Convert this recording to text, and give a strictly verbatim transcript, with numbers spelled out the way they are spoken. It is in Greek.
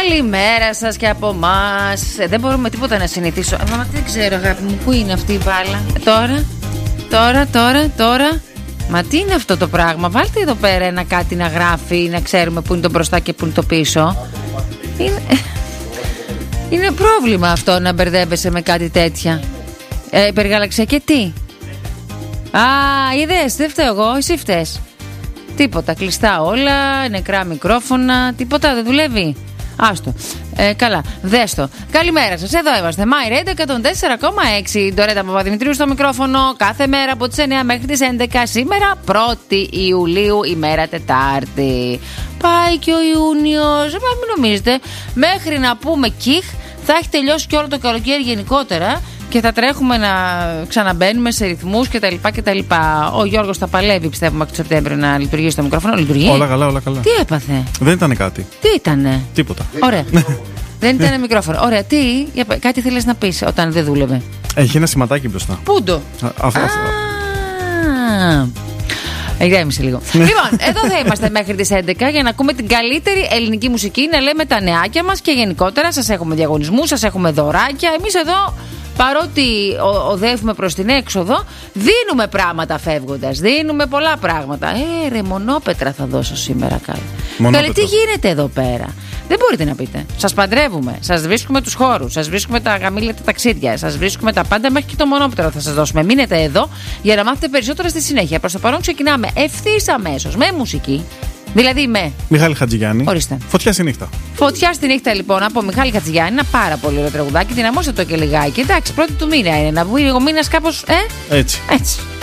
Καλημέρα σας και από εμάς. ε, Δεν μπορούμε τίποτα να συνηθίσω. ε, Μα δεν ξέρω, αγάπη μου, πού είναι αυτή η μπάλα. ε, Τώρα, τώρα, τώρα, τώρα. Μα τι είναι αυτό το πράγμα? Βάλτε εδώ πέρα ένα κάτι να γράφει, να ξέρουμε πού είναι το μπροστά και πού είναι το πίσω. Είναι, είναι πρόβλημα αυτό να μπερδεύεσαι με κάτι τέτοια. ε, Υπεργαλαξιακέ τι? Α, είδες, δεν φταίω εγώ, εσύ φταίς. Τίποτα, κλειστά όλα, νεκρά μικρόφωνα, τίποτα δεν δουλεύει. Άστο. Ε, καλά, δες το. Καλημέρα σας, εδώ είμαστε. My Radio εκατόν τέσσερα κόμμα έξι. Ντορέτα Παπαδημητρίου στο μικρόφωνο. Κάθε μέρα από τις εννιά μέχρι τις έντεκα. Σήμερα πρώτη Ιουλίου, ημέρα Τετάρτη. Πάει και ο Ιούνιος. Μα μην νομίζετε, μέχρι να πούμε κιχ θα έχει τελειώσει και όλο το καλοκαίρι γενικότερα. Και θα τρέχουμε να ξαναμπαίνουμε σε ρυθμούς κτλ. κτλ. Ο Γιώργος θα παλεύει, πιστεύουμε, από το Σεπτέμβριο να λειτουργήσει το μικρόφωνο. Λειτουργεί. Όλα καλά, όλα καλά. Τι έπαθε? Δεν ήταν κάτι. Τι ήτανε? Τίποτα. Ωραία. Δεν ήταν μικρόφωνο. Ωραία, τι, κάτι θέλεις να πεις όταν δεν δούλευε? Έχει ένα σηματάκι μπροστά. Πού το? Αυτό. Ηρέμησε λίγο. Λοιπόν, εδώ θα είμαστε μέχρι τις έντεκα για να ακούμε την καλύτερη ελληνική μουσική, να λέμε τα νεάκια μας και γενικότερα σας έχουμε διαγωνισμούς, σας έχουμε δωράκια. Εμείς εδώ, παρότι οδεύουμε προς την έξοδο, δίνουμε πράγματα φεύγοντας. Δίνουμε πολλά πράγματα. Ε, ρε, μονόπετρα θα δώσω σήμερα, καλά. Καλή, τι γίνεται εδώ πέρα? Δεν μπορείτε να πείτε. Σας παντρεύουμε, σας βρίσκουμε τους χώρους, σας βρίσκουμε τα γαμήλια τα ταξίδια, σας βρίσκουμε τα πάντα, μέχρι και το μονόπετρο θα σας δώσουμε. Μείνετε εδώ για να μάθετε περισσότερα στη συνέχεια. Προς το παρόν ξεκινάμε ευθύς αμέσως με μουσική. Δηλαδή με Μιχάλη Χατζηγιάννη. Ορίστε. Φωτιά στη νύχτα. Φωτιά στη νύχτα, λοιπόν, από Μιχάλη Χατζηγιάννη. Ένα πάρα πολύ ωραίο τραγουδάκι. Δυναμώστε το και λιγάκι. Εντάξει, πρώτη του μήνα είναι. Να βγει ο μήνας κάπως. Ε? Έτσι. Έτσι.